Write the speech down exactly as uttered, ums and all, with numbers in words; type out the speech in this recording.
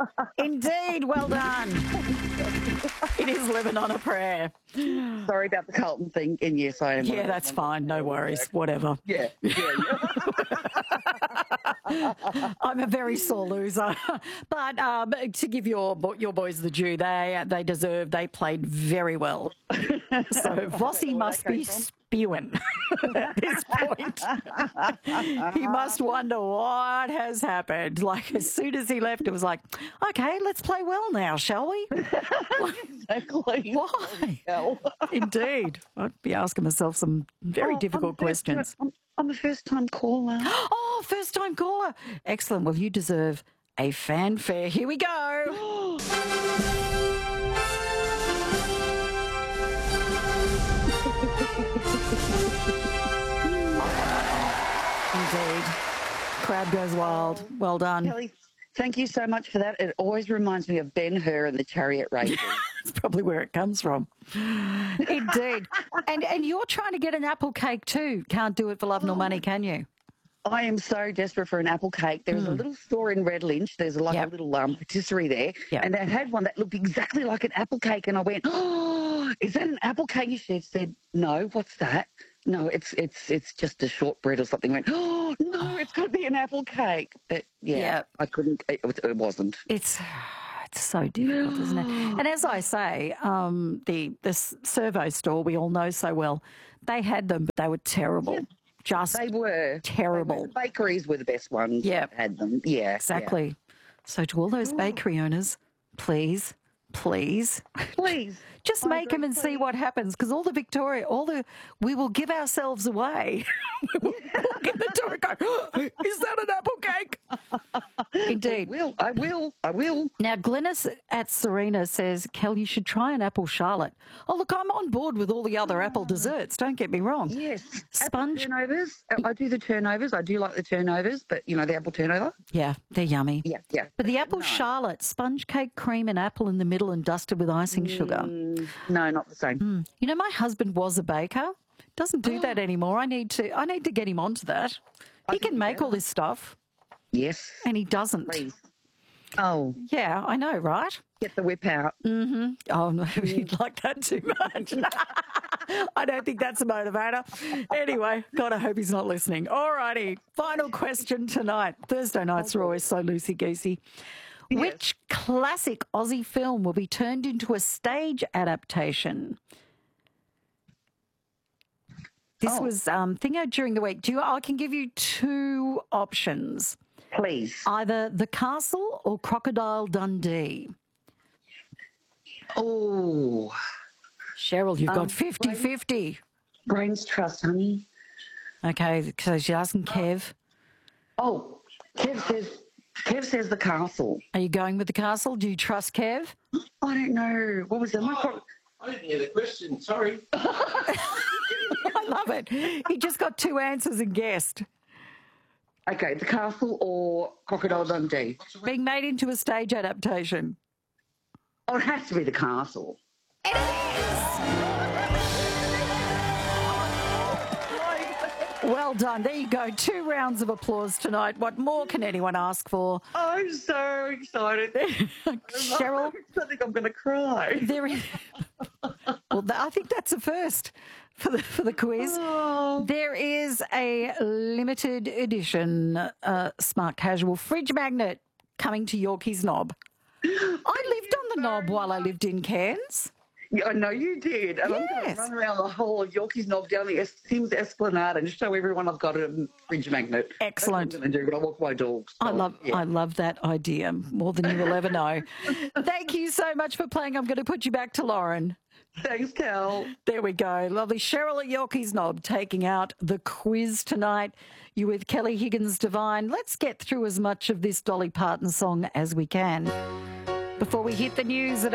Indeed, well done. It is living on a prayer. Sorry about the Carlton thing. And yes, I am. Yeah, that's fine. No worries. Whatever. Yeah, yeah, yeah. I'm a very sore loser. But um, to give your your boys the due, they they deserve. They played very well. So Vossi must be spewing at this point. He must wonder what has happened. Like, as soon as he left, it was like, okay, let's play well now, shall we? Exactly. Why? Indeed. I'd be asking myself some very Oh, difficult I'm a first- questions. I'm, I'm a first-time caller. Oh, first time caller. Excellent. Well, you deserve a fanfare. Here we go. Indeed. Crowd goes wild. Well done. Kelly, thank you so much for that. It always reminds me of Ben-Hur and the Chariot Races. That's probably where it comes from. Indeed. And and you're trying to get an apple cake too. Can't do it for love nor money, can you? I am so desperate for an apple cake. There's a little store in Red Lynch. There's like Yep. a little um, patisserie there. Yep. And they had one that looked exactly like an apple cake. And I went, oh, is that an apple cake? She said, no, what's that? No, it's it's it's just a shortbread or something. I went, oh, no, it's got to be an apple cake. But, yeah, Yep. I couldn't, it, it wasn't. It's it's so difficult, isn't it? And as I say, um, the this servo store we all know so well, they had them, but they were terrible. Yeah. Just They were. terrible. They were. The bakeries were the best ones. Yep. that had them. Yeah. Exactly. So to all those bakery owners, please, please, Yeah. Please. just I make them agree, and see please. what happens. Because all the Victoria, all the, we will give ourselves away. We will walk in the door and go, "Oh, is that an apple cake? Indeed. I will. I will. I will. Now, Glennis at Serena says, Kel, you should try an apple charlotte. Oh, look, I'm on board with all the other apple desserts. Don't get me wrong. Yes. Sponge. Apple turnovers. I do the turnovers. I do like the turnovers, but, you know, the apple turnover. Yeah, they're yummy. Yeah, yeah. But the apple No. charlotte, sponge cake, cream and apple in the middle and dusted with icing sugar. Mm, no, not the same. You know, my husband was a baker. Doesn't do that anymore. I need to I need to get him onto that. He think can you make better. all this stuff Yes. and he doesn't. Please. Oh, Yeah, I know, right? get the whip out. Oh, no, you'd like that too much. I don't think that's a motivator. Anyway, God, I hope he's not listening. All righty, final question tonight. Thursday nights are always so loosey-goosey. Which classic Aussie film will be turned into a stage adaptation? This Oh. was um, thingo during the week. Do you, I can give you two options. Please. Either The Castle or Crocodile Dundee. Oh, Cheryl, you've Um, got fifty-fifty. brains trust, honey. Okay, so she's asking Kev, Oh, Kev says, Kev says the castle. are you going with The Castle? Do you trust Kev? I don't know. What was that? My pro- I didn't hear the question. Sorry. I love it. He just got two answers and guessed. Okay, the castle or Crocodile Dundee? Being made into a stage adaptation. Oh, it has to be the castle. It is! Well done. There you go. Two rounds of applause tonight. What more can anyone ask for? I'm so excited. Cheryl, I think I'm going to cry. there is... Well, I think that's a first for the, for the quiz. Oh. There is a limited edition uh, smart casual fridge magnet coming to Yorkie's Knob. I lived on the knob while I lived in Cairns. Yeah, I know you did. And I'm going Yes. to run around the whole of Yorkie's Knob down the es- Sims Esplanade and show everyone I've got a fridge magnet. Excellent. That's what I'm going to do when I walk my dogs. I love Yeah. I love that idea more than you will ever know. Thank you so much for playing. I'm going to put you back to Lauren. Thanks, Cal. There we go. Lovely Cheryl at Yorkie's Knob taking out the quiz tonight. You with Kelly Higgins Divine. Let's get through as much of this Dolly Parton song as we can before we hit the news at